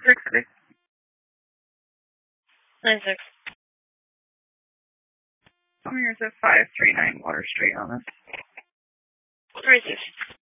6. 9-6. Here's a 539 Water Street on this. 3-6.